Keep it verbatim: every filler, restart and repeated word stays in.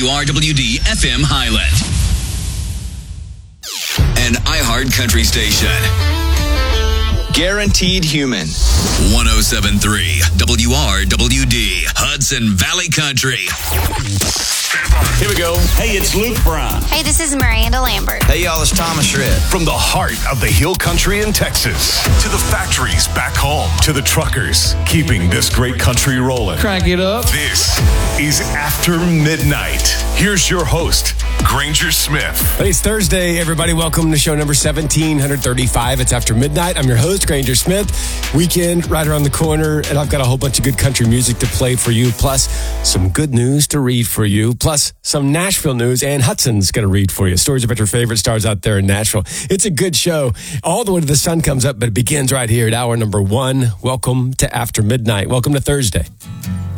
W R W D F M Highland. An iHeart Country station. Guaranteed Human. one oh seven point three W R W D, Hudson Valley Country. Here we go. Hey, it's Luke Brown. Hey, this is Miranda Lambert. Hey, y'all, it's Thomas Shred. From the heart of the Hill Country in Texas to the factories back home to the truckers keeping this great country rolling. Crank it up. This is After Midnight. Here's your host, Granger Smith. Hey, it's Thursday, everybody. Welcome to show number seventeen thirty-five. It's After Midnight. I'm your host, Granger Smith. Weekend right around the corner, and I've got a whole bunch of good country music to play for you, plus some good news to read for you, plus some Nashville news, and Hudson's going to read for you. Stories about your favorite stars out there in Nashville. It's a good show all the way to the sun comes up, but it begins right here at hour number one. Welcome to After Midnight. Welcome to Thursday.